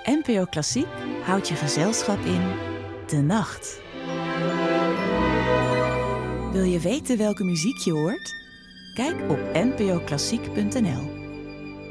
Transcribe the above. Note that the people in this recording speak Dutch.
NPO Klassiek houdt je gezelschap in de nacht. Wil je weten welke muziek je hoort? Kijk op npoklassiek.nl.